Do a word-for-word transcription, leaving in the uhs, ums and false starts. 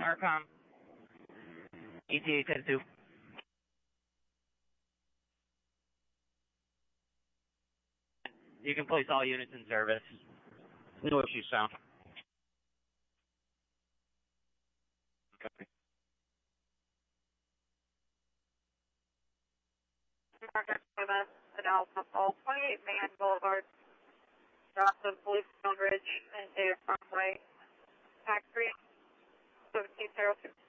ARCOM. E T A ten two. You can place all units in service. No issues found. Copy. Market Plymouth at Alpha Fall, twenty-eight Man Boulevard, Johnson, Bluestone Ridge, and Data Farmway, Pack three, seventeen zero two.